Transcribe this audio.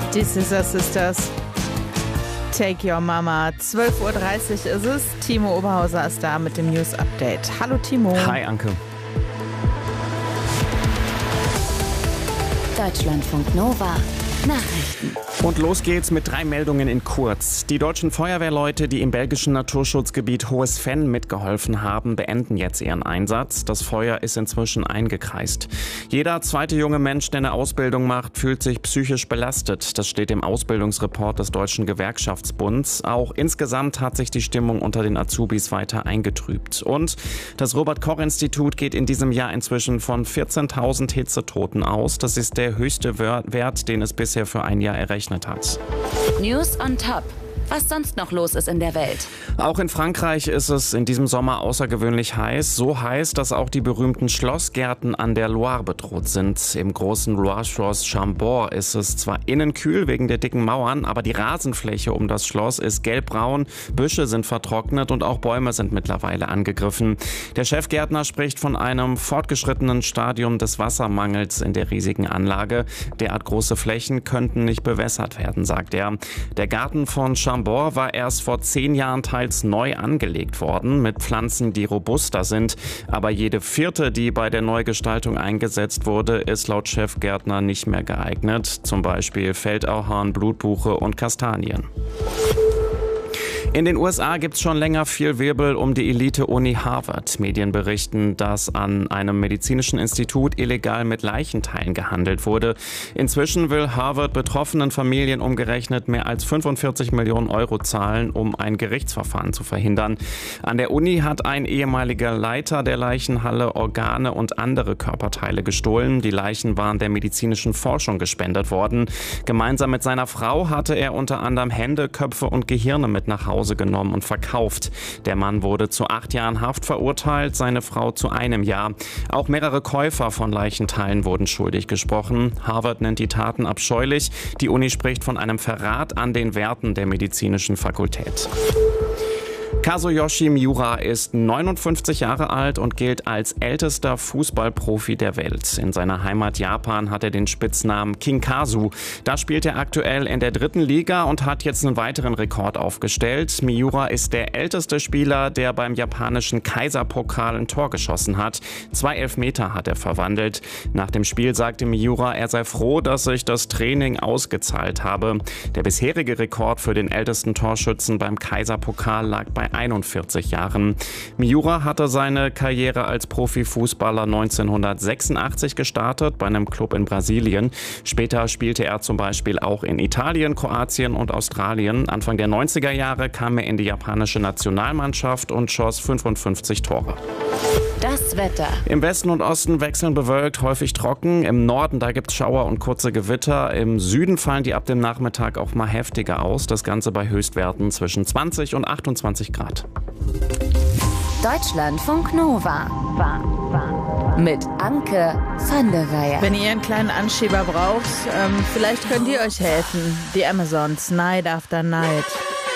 Die Scissor Sisters. Take Your Mama. 12:30 Uhr ist es. Timo Oberhauser ist da mit dem News Update. Hallo Timo. Hi Anke. Deutschlandfunk Nova. Nachrichten. Und los geht's mit 3 Meldungen in kurz. Die deutschen Feuerwehrleute, die im belgischen Naturschutzgebiet Hohes Venn mitgeholfen haben, beenden jetzt ihren Einsatz. Das Feuer ist inzwischen eingekreist. Jeder zweite junge Mensch, der eine Ausbildung macht, fühlt sich psychisch belastet. Das steht im Ausbildungsreport des Deutschen Gewerkschaftsbunds. Auch insgesamt hat sich die Stimmung unter den Azubis weiter eingetrübt. Und das Robert-Koch-Institut geht in diesem Jahr inzwischen von 14.000 Hitzetoten aus. Das ist der höchste Wert, den es bisher für ein Jahr errechnet hat. News on top. Was sonst noch los ist in der Welt. Auch in Frankreich ist es in diesem Sommer außergewöhnlich heiß. So heiß, dass auch die berühmten Schlossgärten an der Loire bedroht sind. Im großen Loire-Schloss Chambord ist es zwar innen kühl wegen der dicken Mauern, aber die Rasenfläche um das Schloss ist gelbbraun, Büsche sind vertrocknet und auch Bäume sind mittlerweile angegriffen. Der Chefgärtner spricht von einem fortgeschrittenen Stadium des Wassermangels in der riesigen Anlage. Derart große Flächen könnten nicht bewässert werden, sagt er. Der Garten von Chambord war erst vor 10 Jahren teils neu angelegt worden, mit Pflanzen, die robuster sind. Aber jede vierte, die bei der Neugestaltung eingesetzt wurde, ist laut Chefgärtner nicht mehr geeignet. Zum Beispiel Feldauhorn, Blutbuche und Kastanien. In den USA gibt es schon länger viel Wirbel um die Elite-Uni Harvard. Medien berichten, dass an einem medizinischen Institut illegal mit Leichenteilen gehandelt wurde. Inzwischen will Harvard betroffenen Familien umgerechnet mehr als 45 Millionen Euro zahlen, um ein Gerichtsverfahren zu verhindern. An der Uni hat ein ehemaliger Leiter der Leichenhalle Organe und andere Körperteile gestohlen. Die Leichen waren der medizinischen Forschung gespendet worden. Gemeinsam mit seiner Frau hatte er unter anderem Hände, Köpfe und Gehirne mit nach Hause genommen und verkauft. Der Mann wurde zu 8 Jahren Haft verurteilt, seine Frau zu 1 Jahr. Auch mehrere Käufer von Leichenteilen wurden schuldig gesprochen. Harvard nennt die Taten abscheulich. Die Uni spricht von einem Verrat an den Werten der medizinischen Fakultät. Kazuyoshi Miura ist 59 Jahre alt und gilt als ältester Fußballprofi der Welt. In seiner Heimat Japan hat er den Spitznamen King Kazu. Da spielt er aktuell in der 3. Liga und hat jetzt einen weiteren Rekord aufgestellt. Miura ist der älteste Spieler, der beim japanischen Kaiserpokal ein Tor geschossen hat. 2 Elfmeter hat er verwandelt. Nach dem Spiel sagte Miura, er sei froh, dass sich das Training ausgezahlt habe. Der bisherige Rekord für den ältesten Torschützen beim Kaiserpokal lag bei 41 Jahren. Miura hatte seine Karriere als Profifußballer 1986 gestartet bei einem Club in Brasilien. Später spielte er zum Beispiel auch in Italien, Kroatien und Australien. Anfang der 90er Jahre kam er in die japanische Nationalmannschaft und schoss 55 Tore. Das Wetter. Im Westen und Osten wechseln bewölkt, häufig trocken. Im Norden, da gibt es Schauer und kurze Gewitter. Im Süden fallen die ab dem Nachmittag auch mal heftiger aus. Das Ganze bei Höchstwerten zwischen 20 und 28 Grad. Deutschlandfunk Nova. Mit Anke van der Weyer. Wenn ihr einen kleinen Anschieber braucht, vielleicht könnt ihr euch helfen. Die Amazons, Night After Night.